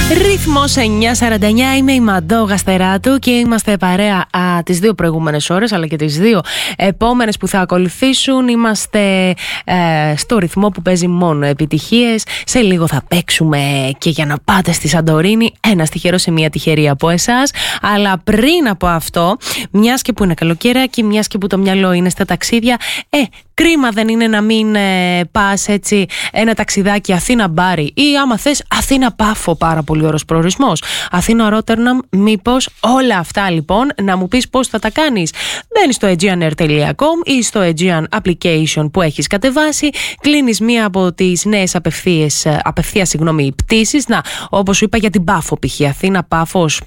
Ρυθμός 949, είμαι η Μαντώ Γαστεράτου και είμαστε παρέα τις δύο προηγούμενες ώρες αλλά και τις δύο επόμενες που θα ακολουθήσουν. Είμαστε στο ρυθμό που παίζει μόνο επιτυχίες. Σε λίγο θα παίξουμε και για να πάτε στη Σαντορίνη ένας τυχερός σε μια τυχερή από εσάς. Αλλά πριν από αυτό, μιας και που είναι καλοκαιράκι, μιας και που το μυαλό είναι στα ταξίδια, κρίμα δεν είναι να μην πας έτσι ένα ταξιδάκι Αθήνα-Μπάρι ή άμα θες Αθήνα-Πάφο, πάρα πολύ ωραίος προορισμός. Αθήνα-Ρότερναμ, μήπως? Όλα αυτά λοιπόν να μου πεις πώς θα τα κάνεις. Μπαίνεις στο aegeanair.com ή στο Aegean application που έχεις κατεβάσει, κλείνεις μία από τις νέες απευθείας πτήσεις. Να, όπως σου είπα για την Πάφο π.χ. Αθήνα-Πάφος,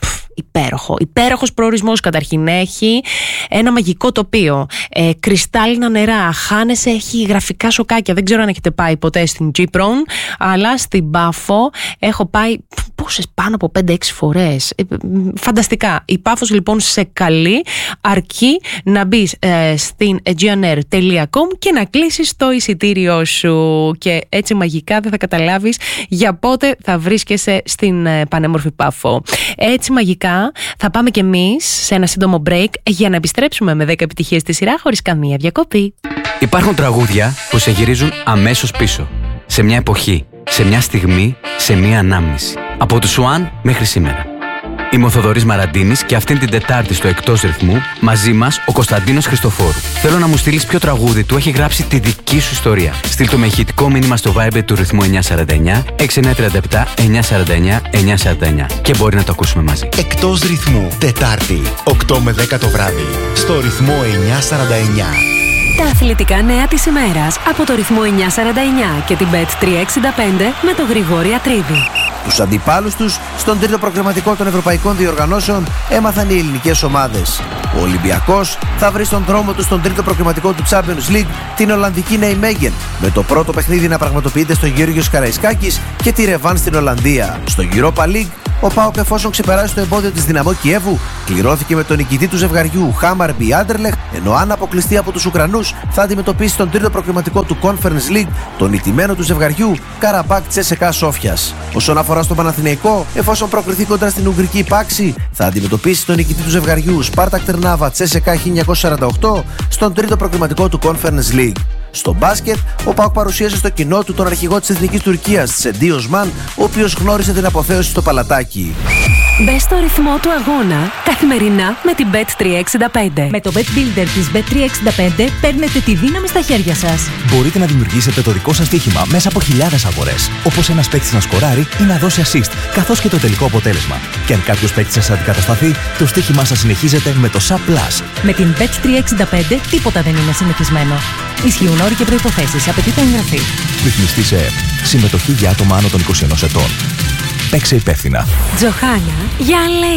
υπέροχος προορισμός. Καταρχήν έχει ένα μαγικό τοπίο, κρυστάλλινα νερά, χάνεσαι, έχει γραφικά σοκάκια. Δεν ξέρω αν έχετε πάει ποτέ στην Τζίπρον, αλλά στην Πάφο έχω πάει πάνω από 5-6 φορές. Φανταστικά. Η Πάφος λοιπόν σε καλεί, αρκεί να μπεις στην aegeanair.com και να κλείσεις το εισιτήριό σου και έτσι μαγικά δεν θα καταλάβεις για πότε θα βρίσκεσαι στην πανέμορφη Πάφο. Έτσι μαγικά θα πάμε κι εμείς σε ένα σύντομο break για να επιστρέψουμε με 10 επιτυχίες στη σειρά χωρίς καμία διακοπή. Υπάρχουν τραγούδια που σε γυρίζουν αμέσως πίσω. Σε μια εποχή, σε μια στιγμή, σε μια ανάμνηση. Από του Σουάν μέχρι σήμερα. Είμαι ο Θοδωρής Μαραντίνης και αυτήν την Τετάρτη στο Εκτός Ρυθμού, μαζί μας ο Κωνσταντίνος Χριστοφόρου. Θέλω να μου στείλεις ποιο τραγούδι του έχει γράψει τη δική σου ιστορία. Στείλ το με ηχητικό μήνυμα στο Viber του Ρυθμού 949 6937 949 949 και μπορεί να το ακούσουμε μαζί. Εκτός Ρυθμού, Τετάρτη, 8 με 10 το βράδυ, στο Ρυθμό 949. Τα αθλητικά νέα της ημέρας από το Ρυθμό 949 και την Bet365 με τον Γρηγόρη Ατρίδη. Τους αντιπάλους τους στον τρίτο προκριματικό των ευρωπαϊκών διοργανώσεων έμαθαν οι ελληνικές ομάδες. Ο Ολυμπιακός θα βρει στον δρόμο του στον τρίτο προκριματικό του Champions League την Ολλανδική Νijmegen, με το πρώτο παιχνίδι να πραγματοποιείται στο Γεώργιος Καραϊσκάκης και τη ρεβάν στην Ολλανδία. Στο Europa League, ο ΠΑΟΚ, εφόσον ξεπεράσει το εμπόδιο της Δυναμό Κιέβου, κληρώθηκε με τον νικητή του ζευγαριού Χάμαρμπι Άντερλεχτ, ενώ αν αποκλειστεί από τους Ουκρανούς θα αντιμετωπίσει τον τρίτο προκριματικό του Conference League, τον νικημένο του ζευγαριού Καραμπάκ Τσέσεκα Σόφιας. Όσον αφορά στον Παναθηναϊκό, εφόσον προκριθεί κοντά στην Ουγγρική Πάξη, θα αντιμετωπίσει τον νικητή του ζευγαριού Σπάρτακ Τερνάβα Τσέσεκα 1948 στον τρίτο προκριματικό του Conference League. Στο μπάσκετ, ο ΠΑΟΚ παρουσίασε στο κοινό του τον αρχηγό της Εθνικής Τουρκίας, Σεντί Οσμάν, ο οποίος γνώρισε την αποθέωση στο Παλατάκι. Μπες στο ρυθμό του αγώνα καθημερινά με την Bet365. Με το Bet Builder της Bet365 παίρνετε τη δύναμη στα χέρια σας. Μπορείτε να δημιουργήσετε το δικό σας στοίχημα μέσα από χιλιάδες αγορές, όπως ένας παίκτης να σκοράρει ή να δώσει assist, καθώς και το τελικό αποτέλεσμα. Και αν κάποιος παίκτης σας αντικατασταθεί, το στοίχημά σας συνεχίζεται με το SAP+. Με την Bet365 τίποτα δεν είναι συνηθισμένο. Ισχύουν όροι και προϋποθέσεις. Απαιτείται εγγραφή. Ρυθμιστή σε ΕΕΠ. Συμμετοχή για άτομα άνω των 21 ετών. Παίξε υπεύθυνα. Τζοχάνα για